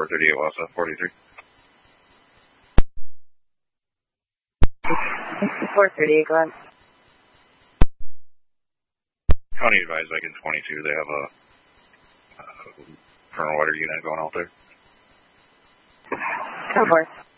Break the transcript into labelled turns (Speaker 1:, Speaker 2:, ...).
Speaker 1: 438 Wasa, 43.
Speaker 2: 438, go ahead.
Speaker 1: County advised like in 22, they have a kernel water unit going out there.
Speaker 2: Go for it.